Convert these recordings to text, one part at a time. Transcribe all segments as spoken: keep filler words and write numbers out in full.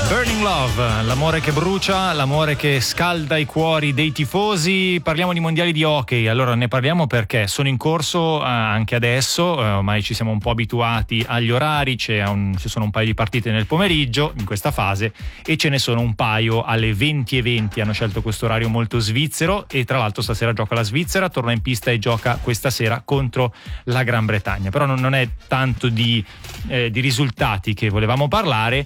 Burning Love, l'amore che brucia, l'amore che scalda i cuori dei tifosi. Parliamo di mondiali di hockey. Allora ne parliamo perché sono in corso eh, anche adesso, eh, ormai ci siamo un po' abituati agli orari, c'è un, ci sono un paio di partite nel pomeriggio in questa fase e ce ne sono un paio alle venti e venti. Hanno scelto questo orario molto svizzero e tra l'altro stasera gioca la Svizzera, torna in pista e gioca questa sera contro la Gran Bretagna. Però non, non è tanto di, eh, di risultati che volevamo parlare,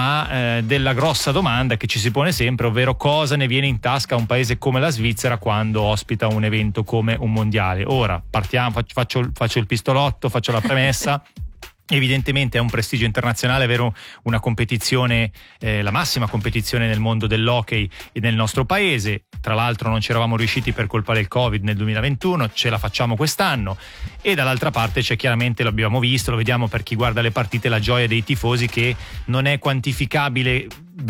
ma eh, della grossa domanda che ci si pone sempre, ovvero cosa ne viene in tasca a un paese come la Svizzera quando ospita un evento come un mondiale. Ora partiamo, faccio, faccio il pistolotto, faccio la premessa. Evidentemente è un prestigio internazionale avere una competizione, eh, la massima competizione nel mondo dell'hockey e nel nostro paese. Tra l'altro non ci eravamo riusciti per colpa del Covid nel duemilaventuno, ce la facciamo quest'anno. E dall'altra parte c'è chiaramente, lo abbiamo visto, lo vediamo per chi guarda le partite, la gioia dei tifosi che non è quantificabile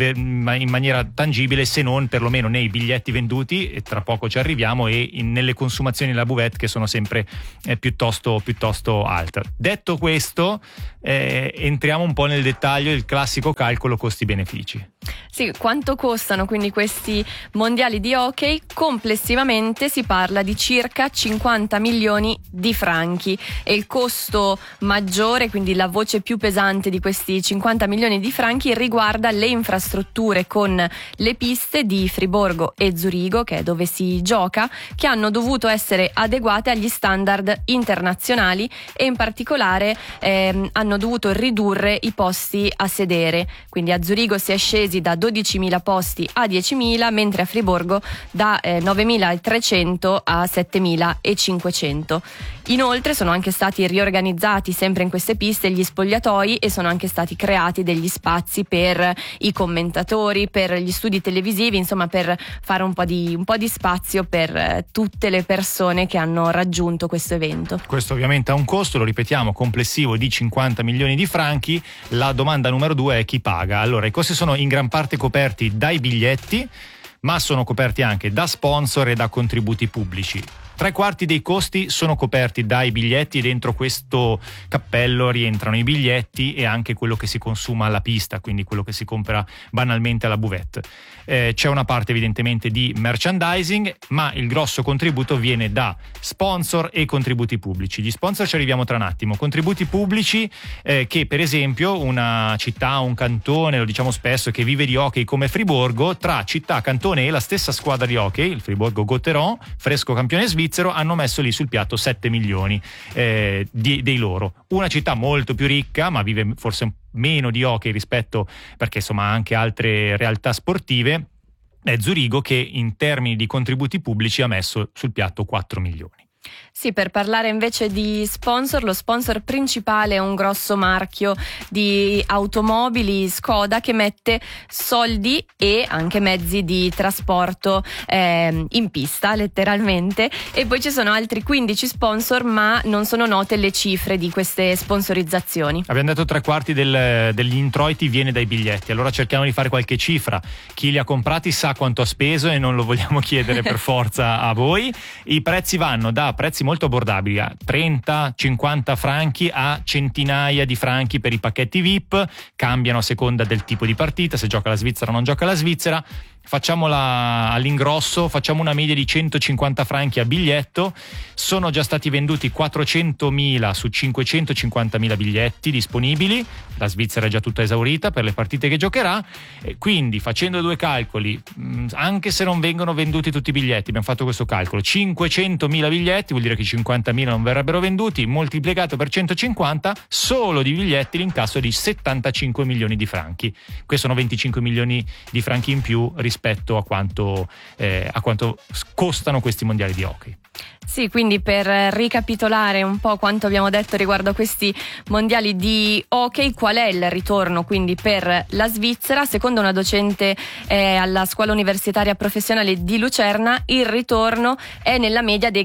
in maniera tangibile se non perlomeno nei biglietti venduti, e tra poco ci arriviamo, e in, nelle consumazioni della buvette che sono sempre eh, piuttosto, piuttosto alte. Detto questo, eh, entriamo un po' nel dettaglio, il classico calcolo costi-benefici. Sì, quanto costano quindi questi mondiali di hockey? Complessivamente si parla di circa cinquanta milioni di franchi e il costo maggiore, quindi la voce più pesante di questi cinquanta milioni di franchi, riguarda le infrastrutture con le piste di Friburgo e Zurigo, che è dove si gioca, che hanno dovuto essere adeguate agli standard internazionali e in particolare ehm, hanno dovuto ridurre i posti a sedere. Quindi a Zurigo si è scesi da dodicimila posti a diecimila, mentre a Friburgo da eh, novemilatrecento a settemilacinquecento. Inoltre sono anche stati riorganizzati sempre in queste piste gli spogliatoi e sono anche stati creati degli spazi per i commentatori, per gli studi televisivi, insomma per fare un po' di, un po' di spazio per eh, tutte le persone che hanno raggiunto questo evento. Questo ovviamente ha un costo, lo ripetiamo, complessivo di cinquanta milioni di franchi. La domanda numero due è chi paga. Allora, i costi sono in gran parte coperti dai biglietti, ma sono coperti anche da sponsor e da contributi pubblici. Tre quarti dei costi sono coperti dai biglietti e dentro questo cappello rientrano i biglietti e anche quello che si consuma alla pista, quindi quello che si compra banalmente alla buvette. Eh, c'è una parte evidentemente di merchandising, ma il grosso contributo viene da sponsor e contributi pubblici. Gli sponsor ci arriviamo tra un attimo. Contributi pubblici eh, che per esempio una città, un cantone, lo diciamo spesso, che vive di hockey come Friburgo, tra città, cantone e la stessa squadra di hockey, il Friburgo-Gotteron, fresco campione svizzero, hanno messo lì sul piatto sette milioni eh, di, dei loro. Una città molto più ricca, ma vive forse meno di hockey rispetto, perché insomma ha anche altre realtà sportive, è Zurigo, che in termini di contributi pubblici ha messo sul piatto quattro milioni. Sì, per parlare invece di sponsor, lo sponsor principale è un grosso marchio di automobili, Skoda, che mette soldi e anche mezzi di trasporto eh, in pista, letteralmente, e poi ci sono altri quindici sponsor, ma non sono note le cifre di queste sponsorizzazioni. Abbiamo detto tre quarti del, degli introiti viene dai biglietti, allora cerchiamo di fare qualche cifra. Chi li ha comprati sa quanto ha speso e non lo vogliamo chiedere per forza a voi. I prezzi vanno da prezzi molto abbordabili a trenta cinquanta franchi a centinaia di franchi per i pacchetti V I P, cambiano a seconda del tipo di partita, se gioca la Svizzera o non gioca la Svizzera. Facciamola all'ingrosso, facciamo una media di centocinquanta franchi a biglietto. Sono già stati venduti quattrocentomila su cinquecentocinquantamila biglietti disponibili. La Svizzera è già tutta esaurita per le partite che giocherà, e quindi facendo due calcoli, anche se non vengono venduti tutti i biglietti, abbiamo fatto questo calcolo, cinquecentomila biglietti vuol dire che cinquantamila non verrebbero venduti, moltiplicato per centocinquanta, solo di biglietti l'incasso è di settantacinque milioni di franchi. Questi sono venticinque milioni di franchi in più rispetto a quanto, eh, a quanto costano questi mondiali di hockey. Sì, quindi per ricapitolare un po' quanto abbiamo detto riguardo a questi mondiali di hockey, qual è il ritorno quindi per la Svizzera? Secondo una docente eh, alla scuola universitaria professionale di Lucerna, il ritorno è nella media dei grandi eventi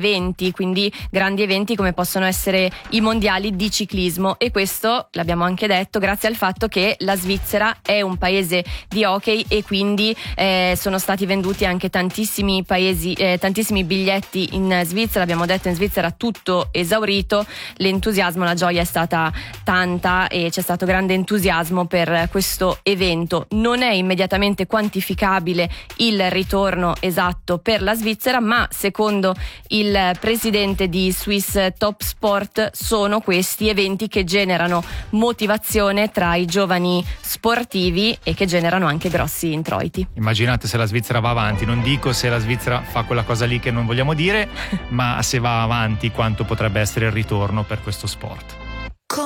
eventi, quindi grandi eventi come possono essere i mondiali di ciclismo, e questo l'abbiamo anche detto grazie al fatto che la Svizzera è un paese di hockey e quindi eh, sono stati venduti anche tantissimi paesi, eh, tantissimi biglietti in Svizzera. Abbiamo detto in Svizzera tutto esaurito, l'entusiasmo, la gioia è stata tanta e c'è stato grande entusiasmo per questo evento. Non è immediatamente quantificabile il ritorno esatto per la Svizzera, ma secondo il presidente di Swiss Top Sport sono questi eventi che generano motivazione tra i giovani sportivi e che generano anche grossi introiti. Immaginate se la Svizzera va avanti, non dico se la Svizzera fa quella cosa lì che non vogliamo dire, ma se va avanti quanto potrebbe essere il ritorno per questo sport.